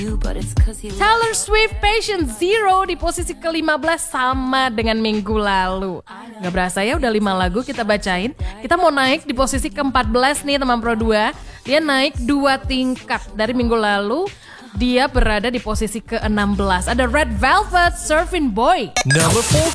Taylor Swift Patient Zero di posisi ke-15 sama dengan minggu lalu. Gak berasa ya udah 5 lagu kita bacain. Kita mau naik di posisi ke-14 nih teman Pro 2. Dia naik 2 tingkat dari minggu lalu. Dia berada di posisi ke-16. Ada Red Velvet Surfing Boy. Number 4.